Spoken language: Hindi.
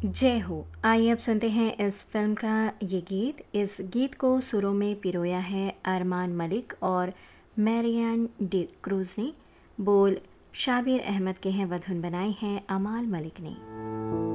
जय हो। आइए अब सुनते हैं इस फिल्म का ये गीत। इस गीत को सुरों में पिरोया है अरमान मलिक और मैरियन डी क्रूज ने। बोल शाबिर अहमद के हैं व धुन बनाई हैं अमाल मलिक ने।